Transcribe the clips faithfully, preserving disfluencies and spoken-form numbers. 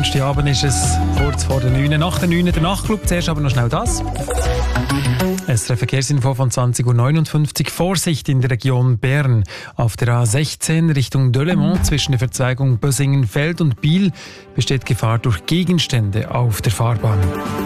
Donnerstagabend ist es kurz vor der neun. Nach der neun der Nachtclub. Zuerst aber noch schnell das. Es ist ein Verkehrsinfo von zwanzig Uhr neunundfünfzig. Vorsicht in der Region Bern. Auf der A sechzehn Richtung Delémont zwischen der Verzweigung Bösingen-Feld und Biel besteht Gefahr durch Gegenstände auf der Fahrbahn.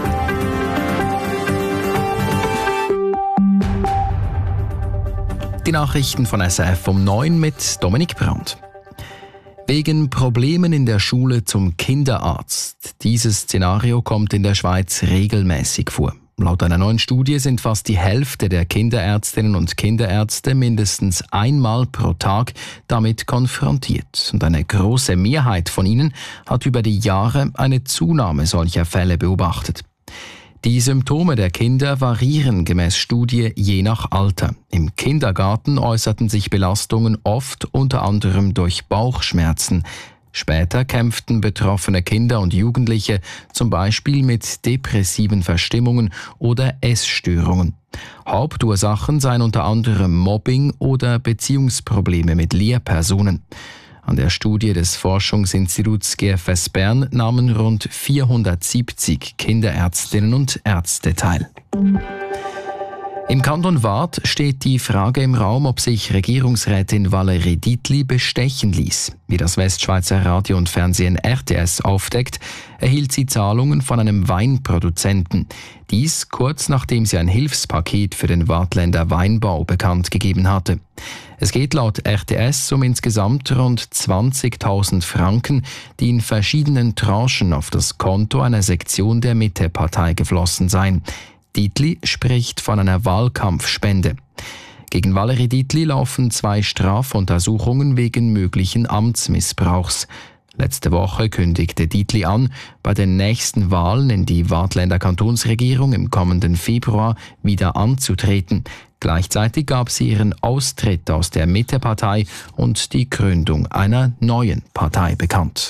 Die Nachrichten von S R F um neun mit Dominik Brandt. Wegen Problemen in der Schule zum Kinderarzt. Dieses Szenario kommt in der Schweiz regelmäßig vor. Laut einer neuen Studie sind fast die Hälfte der Kinderärztinnen und Kinderärzte mindestens einmal pro Tag damit konfrontiert. Und eine große Mehrheit von ihnen hat über die Jahre eine Zunahme solcher Fälle beobachtet. Die Symptome der Kinder variieren gemäß Studie je nach Alter. Im Kindergarten äußerten sich Belastungen oft unter anderem durch Bauchschmerzen. Später kämpften betroffene Kinder und Jugendliche zum Beispiel mit depressiven Verstimmungen oder Essstörungen. Hauptursachen seien unter anderem Mobbing oder Beziehungsprobleme mit Lehrpersonen. An der Studie des Forschungsinstituts G F S Bern nahmen rund vierhundertsiebzig Kinderärztinnen und Ärzte teil. Im Kanton Waadt steht die Frage im Raum, ob sich Regierungsrätin Valérie Dietli bestechen ließ. Wie das Westschweizer Radio und Fernsehen R T S aufdeckt, erhielt sie Zahlungen von einem Weinproduzenten. Dies kurz nachdem sie ein Hilfspaket für den Waadtländer Weinbau bekannt gegeben hatte. Es geht laut R T S um insgesamt rund zwanzigtausend Franken, die in verschiedenen Tranchen auf das Konto einer Sektion der Mitte-Partei geflossen seien. Dietli spricht von einer Wahlkampfspende. Gegen Valérie Dietli laufen zwei Strafuntersuchungen wegen möglichen Amtsmissbrauchs. Letzte Woche kündigte Dietli an, bei den nächsten Wahlen in die Waadtländer Kantonsregierung im kommenden Februar wieder anzutreten. Gleichzeitig gab sie ihren Austritt aus der Mitte-Partei und die Gründung einer neuen Partei bekannt.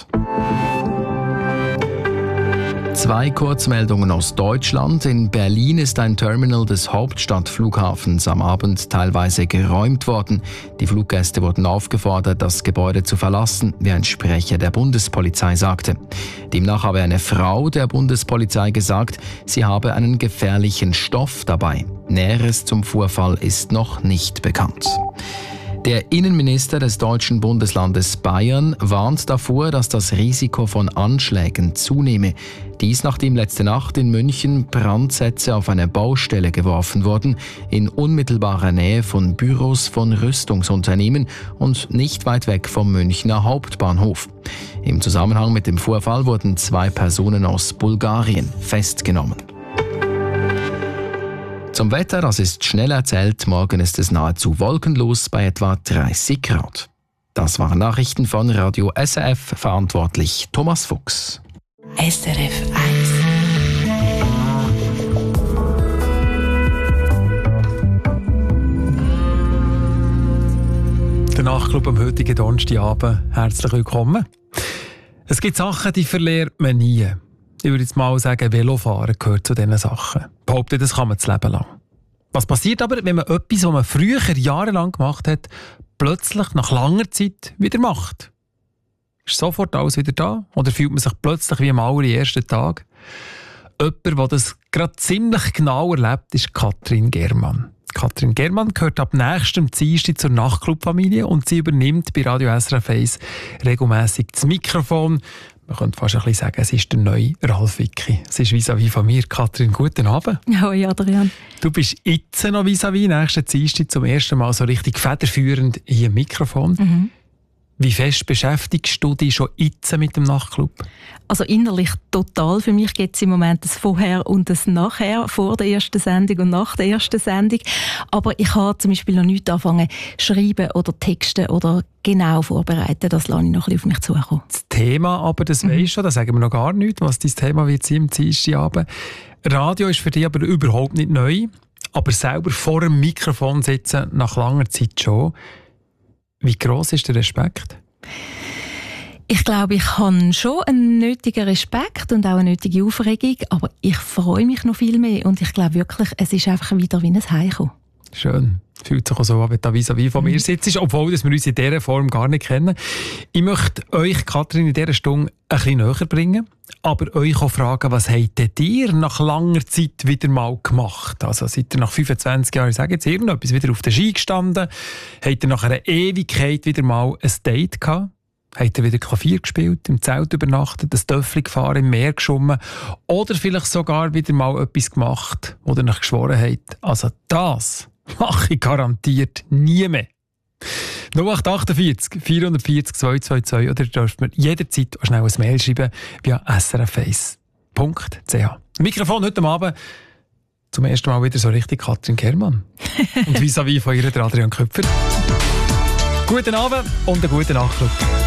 Zwei Kurzmeldungen aus Deutschland. In Berlin ist ein Terminal des Hauptstadtflughafens am Abend teilweise geräumt worden. Die Fluggäste wurden aufgefordert, das Gebäude zu verlassen, wie ein Sprecher der Bundespolizei sagte. Demnach habe eine Frau der Bundespolizei gesagt, sie habe einen gefährlichen Stoff dabei. Näheres zum Vorfall ist noch nicht bekannt. Der Innenminister des deutschen Bundeslandes Bayern warnt davor, dass das Risiko von Anschlägen zunehme. Dies nachdem letzte Nacht in München Brandsätze auf eine Baustelle geworfen wurden, in unmittelbarer Nähe von Büros von Rüstungsunternehmen und nicht weit weg vom Münchner Hauptbahnhof. Im Zusammenhang mit dem Vorfall wurden zwei Personen aus Bulgarien festgenommen. Zum Wetter, das ist schnell erzählt. Morgen ist es nahezu wolkenlos bei etwa dreißig Grad. Das waren Nachrichten von Radio S R F, verantwortlich Thomas Fuchs. S R F eins. Der Nachtclub am heutigen Donnerstagabend. Herzlich willkommen. Es gibt Sachen, die verliert man nie. Ich würde jetzt mal sagen, Velofahren gehört zu diesen Sachen. Behaupte, das kann man das Leben lang. Was passiert aber, wenn man etwas, was man früher jahrelang gemacht hat, plötzlich nach langer Zeit wieder macht? Ist sofort alles wieder da? Oder fühlt man sich plötzlich wie am allerersten Tag? Jemand, der das gerade ziemlich genau erlebt, ist Katrin Germann. Katrin Germann gehört ab nächstem Dienstag zur Nachtclub-Familie und sie übernimmt bei Radio S R F eins regelmässig das Mikrofon. Man könnte fast ein bisschen sagen, es ist der neue Ralf Wicki. Es ist vis-à-vis von mir. Katrin, guten Abend. Hoi Adrian. Du bist jetzt noch vis-à-vis, nächsten Dienstag zum ersten Mal so richtig federführend hier im Mikrofon. Mhm. Wie fest beschäftigst du dich schon jetzt mit dem Nachtclub? Also innerlich total. Für mich gibt es im Moment das Vorher und das Nachher, vor der ersten Sendung und nach der ersten Sendung. Aber ich habe zum Beispiel noch nicht angefangen schreiben oder texten oder genau vorbereiten. Das lasse ich noch ein bisschen auf mich zukommen. Das Thema aber, das mhm. weisst du, da sagen wir noch gar nicht, was dein Thema wird sein am Dienstagabend. Radio ist für dich aber überhaupt nicht neu. Aber selber vor dem Mikrofon sitzen, nach langer Zeit schon. Wie gross ist der Respekt? Ich glaube, ich habe schon einen nötigen Respekt und auch eine nötige Aufregung, aber ich freue mich noch viel mehr und ich glaube wirklich, es ist einfach wieder wie ein Heimkommen. Schön. Fühlt sich auch so an, wenn da vis-à-vis von mir sitzt, obwohl dass wir uns in dieser Form gar nicht kennen. Ich möchte euch, Kathrin, in dieser Stunde ein bisschen näher bringen, aber euch auch fragen, was habt ihr nach langer Zeit wieder mal gemacht? Also seid ihr nach fünfundzwanzig Jahren, ich sage jetzt irgendetwas, wieder auf den Ski gestanden? Habt ihr nach einer Ewigkeit wieder mal ein Date gehabt? Habt ihr wieder Klavier gespielt, im Zelt übernachtet, ein Töffel gefahren, im Meer geschwommen oder vielleicht sogar wieder mal etwas gemacht, wo ihr euch geschworen habt? Also das mache ich garantiert nie mehr. null acht acht vier vier vier zwei zwei zwei oder ihr dürft mir jederzeit schnell ein Mail schreiben via s r f eins punkt c h. Mikrofon heute Abend zum ersten Mal wieder so richtig Kathrin Kehrmann. Und vis-à-vis von ihr Adrian Köpfer. Guten Abend und einen guten Nachflug.